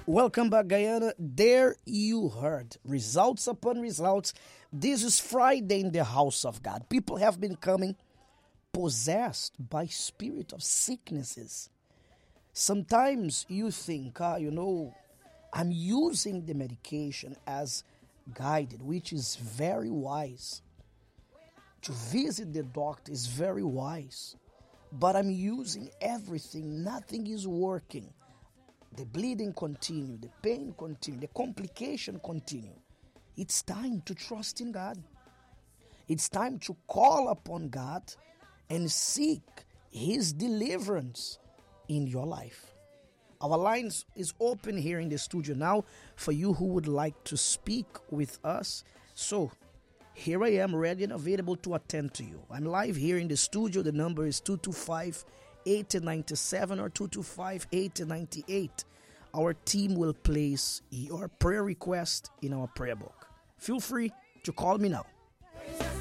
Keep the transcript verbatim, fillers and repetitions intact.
Welcome back, Guyana. There you heard results upon results. This is Friday in the house of God. People have been coming possessed by spirit of sicknesses. Sometimes you think, ah, you know, I'm using the medication as guided, which is very wise. To visit the doctor is very wise. But I'm using everything. Nothing is working. The bleeding continue, the pain continue, the complication continue. It's time to trust in God. It's time to call upon God and seek His deliverance in your life. Our lines is open here in the studio now for you who would like to speak with us. So here I am, ready and available to attend to you. I'm live here in the studio. The number is two two five, eight nine seven or two two five, eight nine eight. Our team will place your prayer request in our prayer book. Feel free to call me now.